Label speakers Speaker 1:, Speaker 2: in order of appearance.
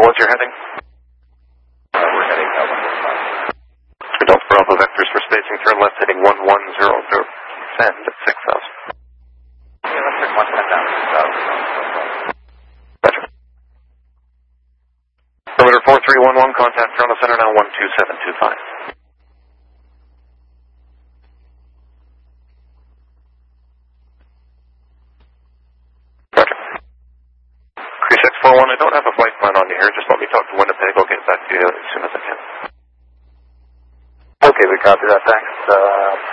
Speaker 1: what's your heading?
Speaker 2: We're heading L1.
Speaker 1: Delta Bravo vectors for spacing, turn left heading 1100. Descend at 6,000.
Speaker 2: Yeah, let's take 110 down to 6,000.
Speaker 1: Roger. Perimeter 4311, contact Toronto Center now 12725. Roger. Crease X41, I don't have a flight plan on you here. Just let me talk to Winnipeg. I'll get back to you as soon as I can.
Speaker 2: Okay, we copy that. Thanks.